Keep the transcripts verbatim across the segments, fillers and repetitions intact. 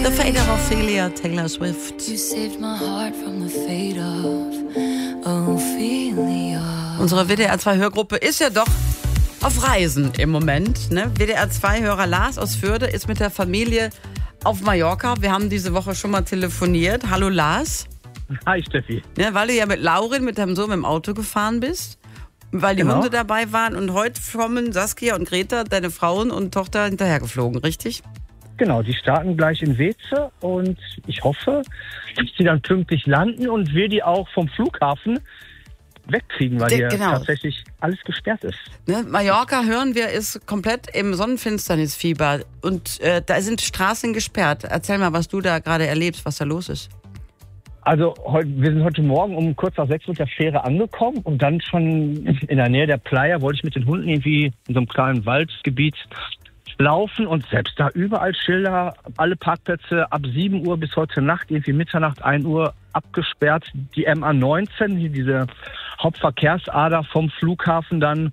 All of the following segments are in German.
The Fate of Ophelia, Taylor Swift. You saved my heart from the fate of Ophelia. Unsere W D R zwei Hörgruppe ist ja doch auf Reisen im Moment. Ne? W D R zwei Hörer Lars aus Fürde ist mit der Familie auf Mallorca. Wir haben diese Woche schon mal telefoniert. Hallo Lars. Hi Steffi. Ja, weil du ja mit Laurin, mit deinem Sohn im Auto gefahren bist. Weil die Genau. Hunde dabei waren. Und heute kommen Saskia und Greta, deine Frauen und Tochter, hinterhergeflogen, richtig? Genau, die starten gleich in Weze und ich hoffe, dass sie dann pünktlich landen und wir die auch vom Flughafen wegkriegen, weil De- hier genau. tatsächlich alles gesperrt ist. Ne? Mallorca, hören wir, ist komplett im Sonnenfinsternisfieber. Und äh, da sind Straßen gesperrt. Erzähl mal, was du da gerade erlebst, was da los ist. Also heu- wir sind heute Morgen um kurz nach sechs mit der Fähre angekommen und dann schon in der Nähe der Playa wollte ich mit den Hunden irgendwie in so einem kleinen Waldgebiet laufen und selbst da überall Schilder, alle Parkplätze ab sieben Uhr bis heute Nacht, irgendwie Mitternacht, ein Uhr abgesperrt. Die M A neunzehn, hier diese Hauptverkehrsader vom Flughafen dann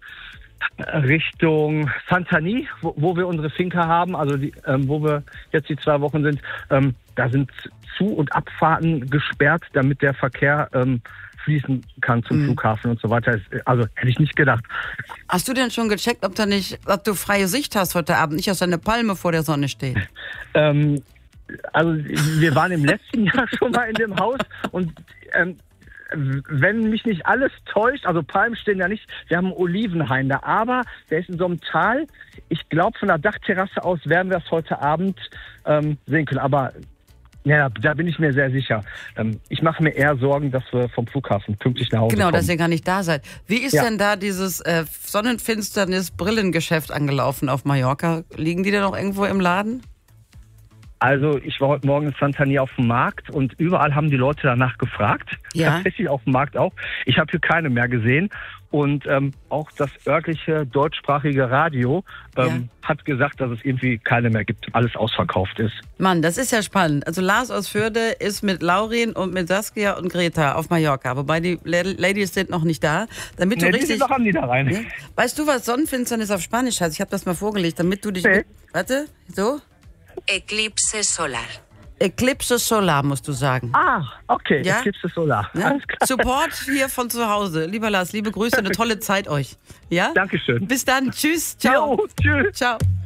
Richtung Santani, wo, wo wir unsere Finca haben, also die, ähm, wo wir jetzt die zwei Wochen sind, ähm, da sind Zu- und Abfahrten gesperrt, damit der Verkehr ähm, fließen kann zum Mhm. Flughafen und so weiter. Also hätte ich nicht gedacht. Hast du denn schon gecheckt, ob, da nicht, ob du freie Sicht hast heute Abend, nicht, dass eine Palme vor der Sonne steht? Ähm, also wir waren im letzten Jahr schon mal in dem Haus und ähm, wenn mich nicht alles täuscht, also Palmen stehen ja nicht, wir haben einen Olivenhain da, aber der ist in so einem Tal. Ich glaube, von der Dachterrasse aus werden wir es heute Abend ähm, sehen können, aber ja, da bin ich mir sehr sicher. Ähm, ich mache mir eher Sorgen, dass wir vom Flughafen pünktlich nach Hause Genau, kommen. dass ihr gar nicht da seid. Wie ist Ja. denn da dieses äh, Sonnenfinsternis-Brillengeschäft angelaufen auf Mallorca? Liegen die da noch irgendwo im Laden? Also ich war heute Morgen in Santani auf dem Markt und überall haben die Leute danach gefragt. Ja. Tatsächlich auf dem Markt auch. Ich habe hier keine mehr gesehen. Und ähm, auch das örtliche deutschsprachige Radio ähm, hat gesagt, dass es irgendwie keine mehr gibt, alles ausverkauft ist. Mann, das ist ja spannend. Also Lars aus Fürde ist mit Laurin und mit Saskia und Greta auf Mallorca. Wobei die Ladies sind noch nicht da. Damit du Nee, die richtig... sind noch am Niederrhein. Ne? Weißt du, was Sonnenfinsternis auf Spanisch heißt? Ich habe das mal vorgelegt, damit du dich... Nee. Warte, so? Eclipse solar. Eclipse Solar, musst du sagen. Ah, okay, Ja? Eclipse Solar. Ne? Alles klar. Support hier von zu Hause. Lieber Lars, liebe Grüße, eine tolle Zeit euch. Ja? Dankeschön. Bis dann. Tschüss. Ciao. Jo, tschüss. Ciao.